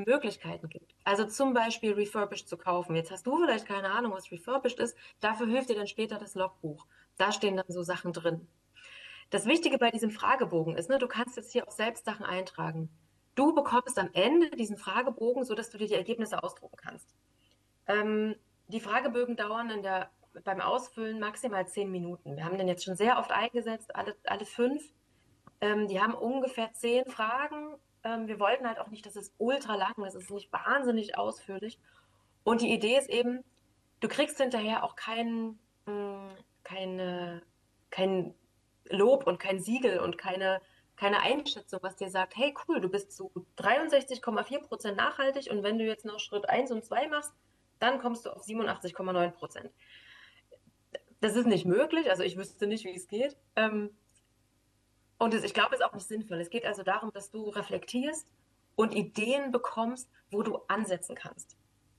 Möglichkeiten gibt. Also zum Beispiel refurbished zu kaufen. Jetzt hast du vielleicht keine Ahnung, was refurbished ist. Dafür hilft dir dann später das Logbuch. Da stehen dann so Sachen drin. Das Wichtige bei diesem Fragebogen ist, ne, du kannst jetzt hier auch selbst Sachen eintragen. Du bekommst am Ende diesen Fragebogen, so dass du dir die Ergebnisse ausdrucken kannst. Die Fragebögen dauern beim Ausfüllen maximal 10 Minuten. Wir haben den jetzt schon sehr oft eingesetzt, alle 5. Die haben ungefähr 10 Fragen. Wir wollten halt auch nicht, dass es ultra lang ist. Es ist nicht wahnsinnig ausführlich. Und die Idee ist eben, du kriegst hinterher auch keine, kein Lob und kein Siegel und keine Einschätzung, was dir sagt, hey cool, du bist zu 63,4% nachhaltig und wenn du jetzt noch Schritt 1 und 2 machst, dann kommst du auf 87,9%. Das ist nicht möglich, also ich wüsste nicht, wie es geht. Ich glaube, es ist auch nicht sinnvoll. Es geht also darum, dass du reflektierst und Ideen bekommst, wo du ansetzen kannst.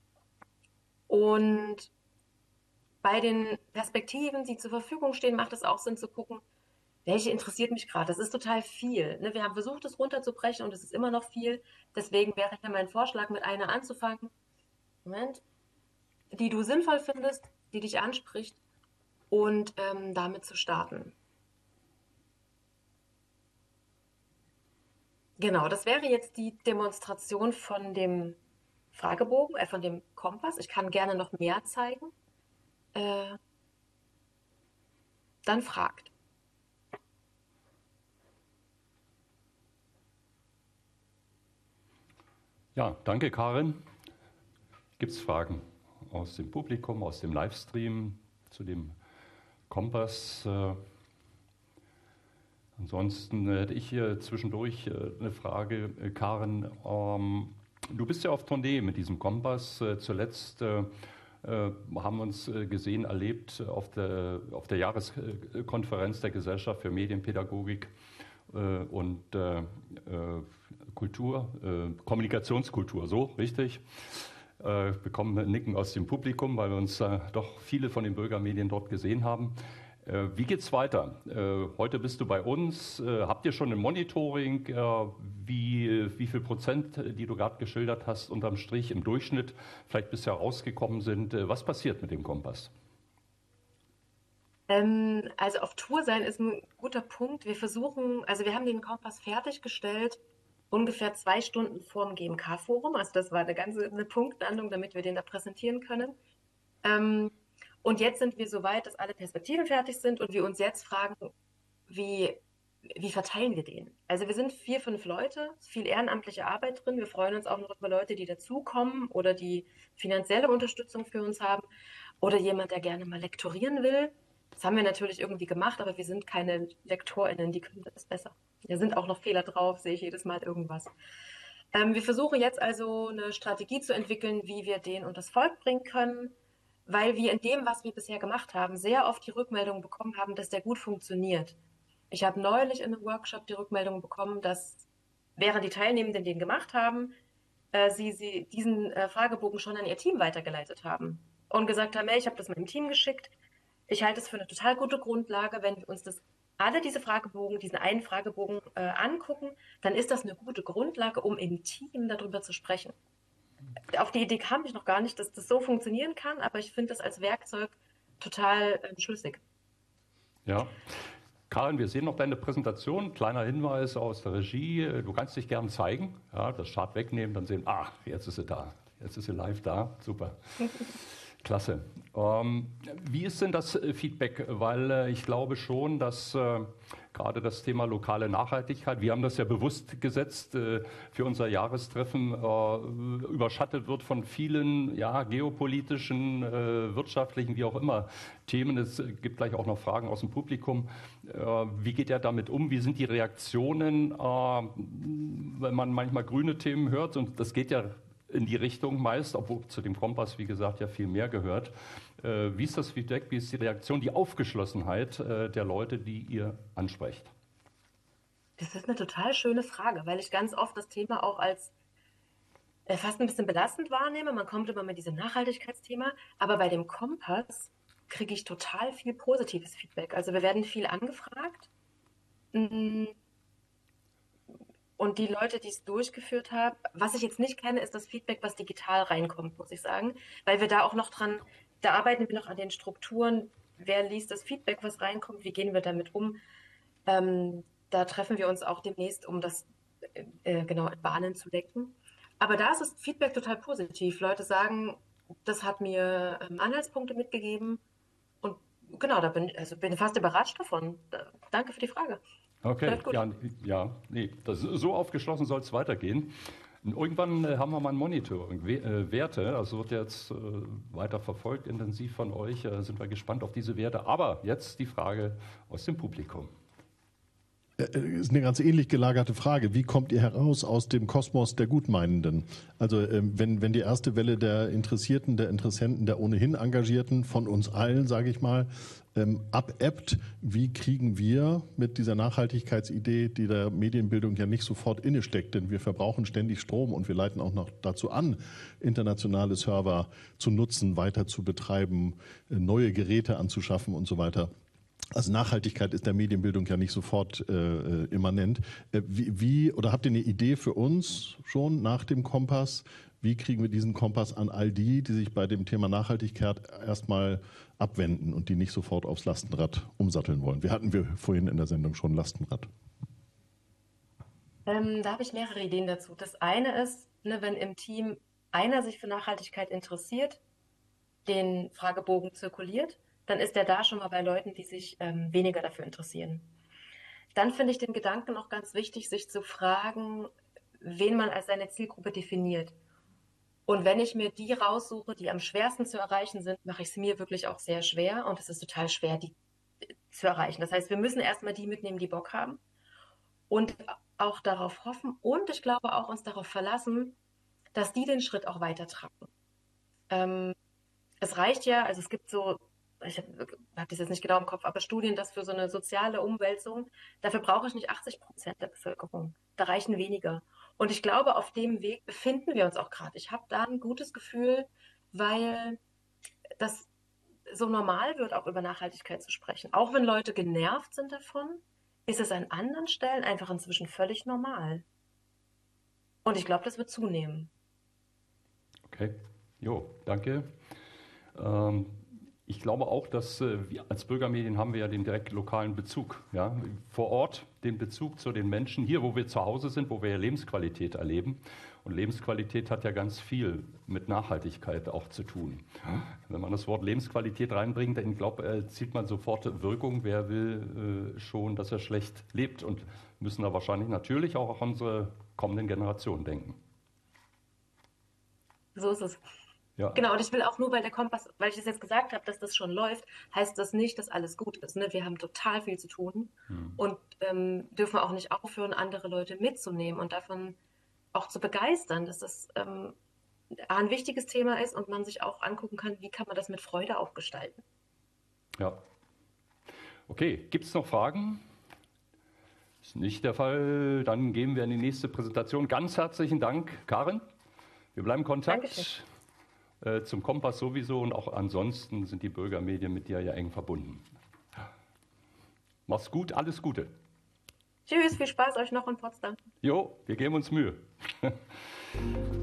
Und bei den Perspektiven, die zur Verfügung stehen, macht es auch Sinn zu gucken, welche interessiert mich gerade. Das ist total viel. Ne? Wir haben versucht, es runterzubrechen und es ist immer noch viel. Deswegen wäre hier mein Vorschlag, mit einer anzufangen, Moment, die du sinnvoll findest, die dich anspricht und damit zu starten. Genau, das wäre jetzt die Demonstration von dem Fragebogen, von dem Kompass. Ich kann gerne noch mehr zeigen. Äh, Dann fragt. Ja, danke Karin. Gibt es Fragen aus dem Publikum, aus dem Livestream zu dem Kompass? Ansonsten hätte ich hier zwischendurch eine Frage, Karin. Du bist ja auf Tournee mit diesem Kompass. Zuletzt haben wir uns gesehen, erlebt auf der Jahreskonferenz der Gesellschaft für Medienpädagogik und Kultur, Kommunikationskultur, so richtig. Bekommen Nicken aus dem Publikum, weil wir uns doch viele von den Bürgermedien dort gesehen haben. Wie geht's weiter? Heute bist du bei uns. Habt ihr schon ein Monitoring? Wie viel Prozent, die du gerade geschildert hast, unterm Strich im Durchschnitt vielleicht bisher rausgekommen sind? Was passiert mit dem Kompass? Also auf Tour sein ist ein guter Punkt. Also wir haben den Kompass fertiggestellt, ungefähr 2 Stunden vorm GMK-Forum. Also das war eine Punktlandung, damit wir den da präsentieren können. Ähm, und jetzt sind wir so weit, dass alle Perspektiven fertig sind und wir uns jetzt fragen, wie, wie verteilen wir den? Also wir sind 4, 5 Leute, ist viel ehrenamtliche Arbeit drin. Wir freuen uns auch noch über Leute, die dazukommen oder die finanzielle Unterstützung für uns haben oder jemand, der gerne mal lektorieren will. Das haben wir natürlich irgendwie gemacht, aber wir sind keine LektorInnen, die können das besser. Da sind auch noch Fehler drauf, sehe ich jedes Mal irgendwas. Wir versuchen jetzt also eine Strategie zu entwickeln, wie wir den unters Volk bringen können, weil wir in dem, was wir bisher gemacht haben, sehr oft die Rückmeldung bekommen haben, dass der gut funktioniert. Ich habe neulich in einem Workshop die Rückmeldung bekommen, dass während die Teilnehmenden den gemacht haben, sie diesen Fragebogen schon an ihr Team weitergeleitet haben und gesagt haben, hey, ich habe das meinem Team geschickt. Ich halte es für eine total gute Grundlage, wenn wir uns diesen einen Fragebogen angucken, dann ist das eine gute Grundlage, um im Team darüber zu sprechen. Auf die Idee kam ich noch gar nicht, dass das so funktionieren kann, aber ich finde das als Werkzeug total schlüssig. Ja. Karin, wir sehen noch deine Präsentation. Kleiner Hinweis aus der Regie. Du kannst dich gern zeigen. Ja, das Chart wegnehmen, dann sehen, jetzt ist sie da. Jetzt ist sie live da. Super. Klasse. Wie ist denn das Feedback? Weil ich glaube schon, dass gerade das Thema lokale Nachhaltigkeit, wir haben das ja bewusst gesetzt für unser Jahrestreffen, überschattet wird von vielen geopolitischen, wirtschaftlichen, wie auch immer, Themen. Es gibt gleich auch noch Fragen aus dem Publikum. Wie geht er damit um? Wie sind die Reaktionen, wenn man manchmal grüne Themen hört? Und das geht ja in die Richtung meist, obwohl zu dem Kompass, wie gesagt, ja viel mehr gehört. Wie ist das Feedback, wie ist die Reaktion, die Aufgeschlossenheit der Leute, die ihr ansprecht? Das ist eine total schöne Frage, weil ich ganz oft das Thema auch als fast ein bisschen belastend wahrnehme. Man kommt immer mit diesem Nachhaltigkeitsthema, aber bei dem Kompass kriege ich total viel positives Feedback. Also wir werden viel angefragt. Und Und die Leute, die es durchgeführt haben, was ich jetzt nicht kenne, ist das Feedback, was digital reinkommt, muss ich sagen, weil wir da auch noch dran, da arbeiten wir noch an den Strukturen. Wer liest das Feedback, was reinkommt? Wie gehen wir damit um? Da treffen wir uns auch demnächst, um das genau in Bahnen zu lenken. Aber da ist das Feedback total positiv. Leute sagen, das hat mir Anhaltspunkte mitgegeben. Und genau, bin fast überrascht davon. Danke für die Frage. Okay, Läuft gut. ja, ja, nee, so aufgeschlossen soll es weitergehen. Und irgendwann haben wir mal ein Monitoring, Werte, also wird jetzt weiter verfolgt, intensiv von euch, sind wir gespannt auf diese Werte. Aber jetzt die Frage aus dem Publikum. Ist eine ganz ähnlich gelagerte Frage. Wie kommt ihr heraus aus dem Kosmos der Gutmeinenden? Also wenn die erste Welle der Interessierten, der Interessenten, der ohnehin Engagierten von uns allen, sage ich mal, abebbt, wie kriegen wir mit dieser Nachhaltigkeitsidee, die der Medienbildung ja nicht sofort innesteckt, denn wir verbrauchen ständig Strom und wir leiten auch noch dazu an, internationale Server zu nutzen, weiter zu betreiben, neue Geräte anzuschaffen und so weiter. Also Nachhaltigkeit ist der Medienbildung ja nicht sofort immanent. Oder habt ihr eine Idee für uns schon nach dem Kompass? Wie kriegen wir diesen Kompass an all die, die sich bei dem Thema Nachhaltigkeit erstmal abwenden und die nicht sofort aufs Lastenrad umsatteln wollen? Wir vorhin in der Sendung schon Lastenrad. Da habe ich mehrere Ideen dazu. Das eine ist, ne, wenn im Team einer sich für Nachhaltigkeit interessiert, den Fragebogen zirkuliert, dann ist er da schon mal bei Leuten, die sich weniger dafür interessieren. Dann finde ich den Gedanken auch ganz wichtig, sich zu fragen, wen man als seine Zielgruppe definiert. Und wenn ich mir die raussuche, die am schwersten zu erreichen sind, mache ich es mir wirklich auch sehr schwer. Und es ist total schwer, die zu erreichen. Das heißt, wir müssen erstmal die mitnehmen, die Bock haben. Und auch darauf hoffen und ich glaube auch uns darauf verlassen, dass die den Schritt auch weitertragen. Es reicht ja, also es gibt so, ich hab das jetzt nicht genau im Kopf, aber Studien, dass für so eine soziale Umwälzung, dafür brauche ich nicht 80% der Bevölkerung. Da reichen weniger. Und ich glaube, auf dem Weg befinden wir uns auch gerade. Ich habe da ein gutes Gefühl, weil das so normal wird, auch über Nachhaltigkeit zu sprechen. Auch wenn Leute genervt sind davon, ist es an anderen Stellen einfach inzwischen völlig normal. Und ich glaube, das wird zunehmen. Okay, jo, danke. Ich glaube auch, dass wir als Bürgermedien haben wir ja den direkt lokalen Bezug, ja, vor Ort den Bezug zu den Menschen, hier wo wir zu Hause sind, wo wir ja Lebensqualität erleben. Und Lebensqualität hat ja ganz viel mit Nachhaltigkeit auch zu tun. Wenn man das Wort Lebensqualität reinbringt, dann zieht man sofort Wirkung. Wer will schon, dass er schlecht lebt? Und müssen da wahrscheinlich natürlich auch an unsere kommenden Generationen denken. So ist es. Ja. Genau, und ich will auch nur, weil der Kompass, weil ich es jetzt gesagt habe, dass das schon läuft, heißt das nicht, dass alles gut ist. Ne? Wir haben total viel zu tun und dürfen auch nicht aufhören, andere Leute mitzunehmen und davon auch zu begeistern, dass das ein wichtiges Thema ist und man sich auch angucken kann, wie kann man das mit Freude auch gestalten. Ja. Okay, gibt es noch Fragen? Ist nicht der Fall. Dann gehen wir in die nächste Präsentation. Ganz herzlichen Dank, Karin. Wir bleiben in Kontakt. Zum Kompass sowieso und auch ansonsten sind die Bürgermedien mit dir ja eng verbunden. Mach's gut, alles Gute. Tschüss, viel Spaß euch noch in Potsdam. Jo, wir geben uns Mühe.